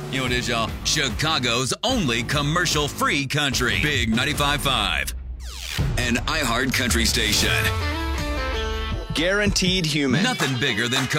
You know what it is, y'all? Chicago's only commercial-free country. Big 95.5. An iHeart country station. Guaranteed human. Nothing bigger than